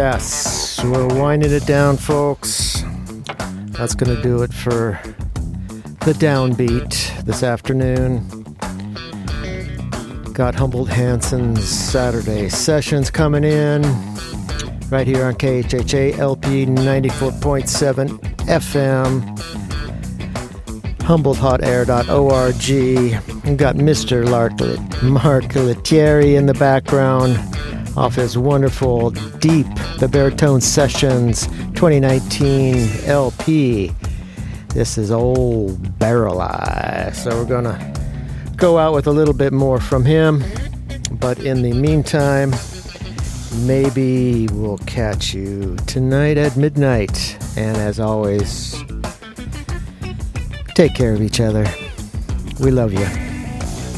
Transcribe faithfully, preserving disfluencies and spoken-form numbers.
Yes, we're winding it down, folks. That's going to do it for the downbeat this afternoon. Got Humboldt Hanson's Saturday sessions coming in right here on K H H A L P ninety-four point seven F M, humboldt hot air dot org. We've got Mister Mark Lettieri in the background off his wonderful Deep, the Baritone Sessions twenty nineteen L P. This is Old Barrel Eye. So we're going to go out with a little bit more from him. But in the meantime, maybe we'll catch you tonight at midnight. And as always, take care of each other. We love you.